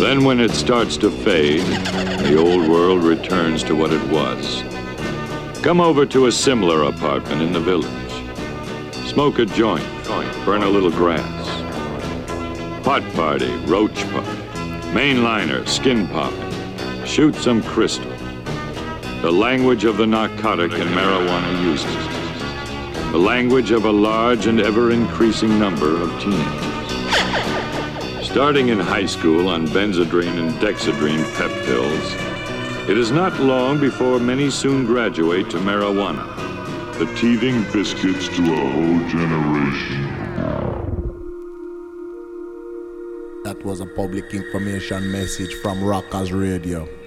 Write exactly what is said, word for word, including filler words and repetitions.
Then when it starts to fade, the old world returns to what it was. Come over to a similar apartment in the village. Smoke a joint, burn a little grass. Pot party, roach party, mainliner, skin popping. Shoot some crystal. The language of the narcotic and marijuana users. The language of a large and ever-increasing number of teenagers. Starting in high school on Benzedrine and Dexedrine pep pills, it is not long before many soon graduate to marijuana. The teething biscuits to a whole generation. That was a public information message from Rockers Radio.